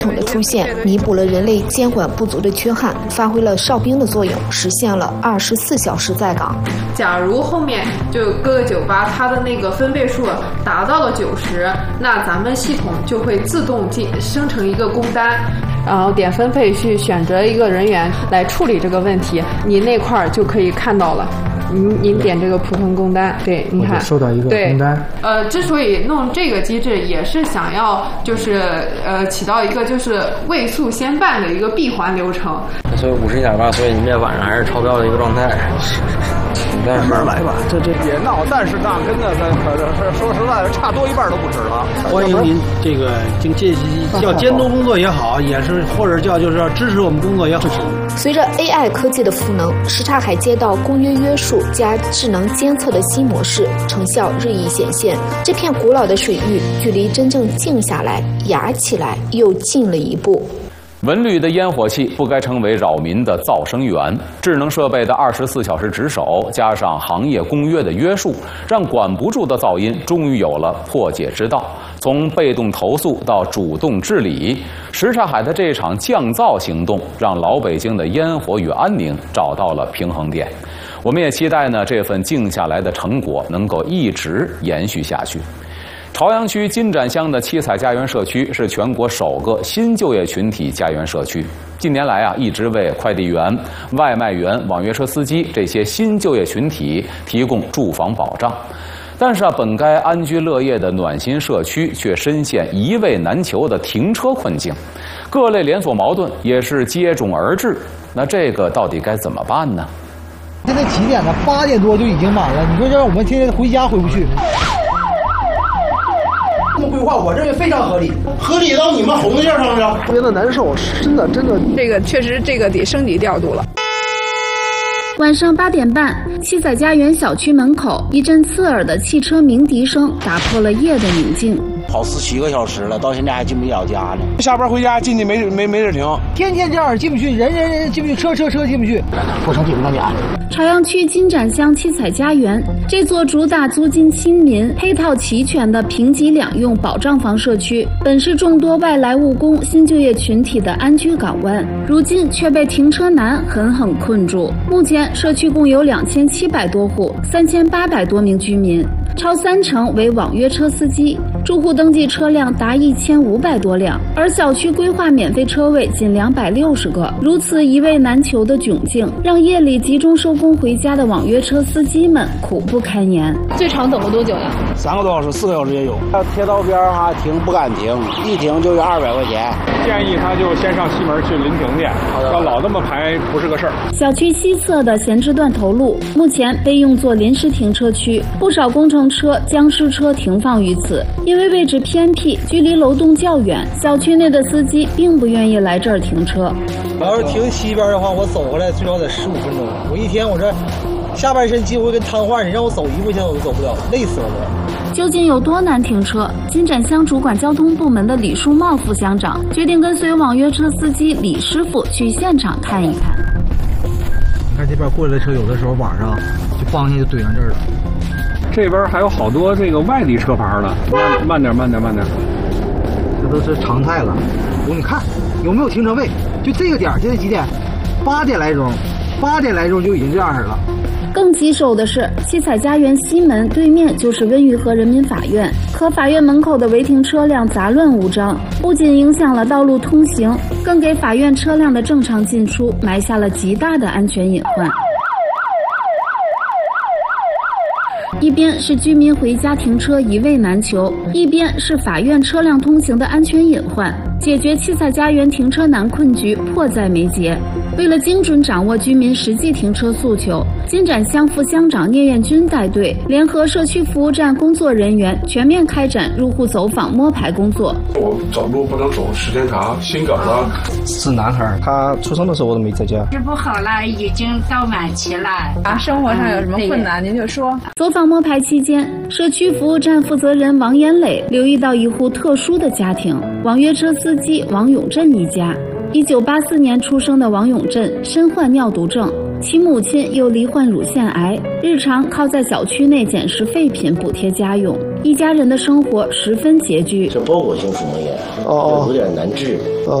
统的出现弥补了人类监管不足的缺憾，发挥了哨兵的作用，实现了24小时在岗。 假如后面就各个酒吧它的那个分贝数达到了90，那咱们系统就会自动生成一个工单，然后点分配去选择一个人员来处理这个问题，你那块儿就可以看到了。您点这个普通工单，对，你看收到一个工单。 之所以弄这个机制，也是想要就是起到一个就是未速先办的一个闭环流程。 所以50点吧，所以你这晚上还是超标的一个状态。 慢慢来吧，这别闹，但是那跟那说实在的，差多一半都不止了。 欢迎您这个叫监督工作也好，也是或者就是要支持我们工作也好。 随着 AI 科技的赋能，什刹海街道公约约束加智能监测的新模式成效日益显现。这片古老的水域距离真正静下来、雅起来又近了一步。 文旅的烟火气不该成为扰民的噪声源，智能设备的24小时值守，加上行业公约的约束，让管不住的噪音终于有了破解之道。从被动投诉到主动治理，什刹海的这场降噪行动，让老北京的烟火与安宁找到了平衡点。我们也期待呢，这份静下来的成果能够一直延续下去。朝阳区金盏乡的七彩家园社区是全国首个新就业群体家园社区。近年来一直为快递员、外卖员、网约车司机这些新就业群体提供住房保障。但是本该安居乐业的暖心社区却深陷一位难求的停车困境，各类连锁矛盾也是接踵而至。那这个到底该怎么办呢？ 现在几点了？8点多就已经满了。你说让我们天天回家回不去。 这么规划，我认为非常合理，合理到你们红的样上了。 特别的难受，真的， 这个确实得升级调度了。 晚上8点半，七彩家园小区门口，一阵刺耳的汽车鸣笛声打破了夜的宁静。 跑7个小时了，到现在还进不了家呢。 下班回家进去没地停， 天天这样进不去，人进不去，车进不去， 不成进不了家。 朝阳区金盏乡七彩家园，这座主打租金亲民、配套齐全的平级两用保障房社区，本是众多外来务工新就业群体的安居港湾，如今却被停车难狠狠困住。目前社区共有2700多户，3800多名居民，超30%为网约车司机，住户登记车辆达1500多辆，而小区规划免费车位仅260个。如此一位难求的窘境，让夜里集中收工回家的网约车司机们苦不堪言。 最长等了多久呀 ？3个多小时、4个小时也有。到铁道边停不敢停，一停就要200块钱。 建议他就先上西门去临停去，要老这么排不是个事儿。 小区西侧的闲置断头路目前被用作临时停车区，不少工程车、僵尸车停放于此。因为位置偏僻，距离楼栋较远，小区内的司机并不愿意来这儿停车。 我要是停西边的话，我走过来最少得15分钟。我一天我这下半身几乎跟瘫痪，你让我走1步线我都走不了，累死我。 究竟有多难停车？金盏乡主管交通部门的李树茂副乡长决定跟随网约车司机李师傅去现场看一看。 你看这边过来的车，有的时候晚上就方向就怼上这儿了。 这边还有好多这个外地车牌了，慢点， 这都是常态了。你看有没有停车位？就这个点，现在几点？8点来钟就已经这样式了。 更棘手的是，七彩家园西门对面就是温榆河人民法院，可法院门口的违停车辆杂乱无章，不仅影响了道路通行，更给法院车辆的正常进出埋下了极大的安全隐患。一边是居民回家停车一位难求，一边是法院车辆通行的安全隐患，解决七彩家园停车难困局迫在眉睫。为了精准掌握居民实际停车诉求，金盏乡副乡长聂艳军带队，联合社区服务站工作人员，全面开展入户走访摸排工作。 我走路不能走时间长，心梗了。 是男孩，他出生的时候我都没在家。 治不好了，已经到晚期了。 生活上有什么困难您就说。 走访摸排期间，社区服务站负责人王延磊留意到一户特殊的家庭——网约车司机王永振一家。 1984年出生的王永振身患尿毒症，其母亲又罹患乳腺癌，日常靠在小区内捡拾废品补贴家用，一家人的生活十分拮据。 是包裹性腹膜炎，有点难治。